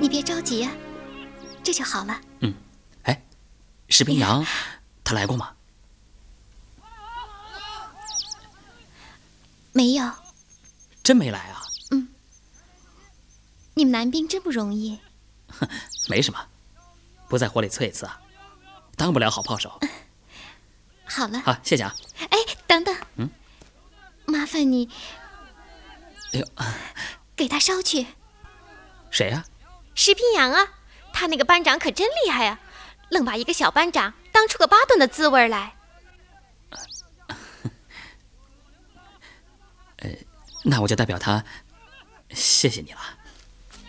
你别着急呀，这就好了。 哎，石冰洋，他来过吗？ 没有。 真没来啊？ 你们男兵真不容易。 哼，没什么，不在火里淬一次啊，当不了好炮手。 好了。 好，谢谢啊。 哎，等等。麻烦你。 哎呦， 给他捎去。 谁呀？ 石平阳啊，他那个班长可真厉害啊，愣把一个小班长当出个巴顿的滋味来。 那我就代表他谢谢你了。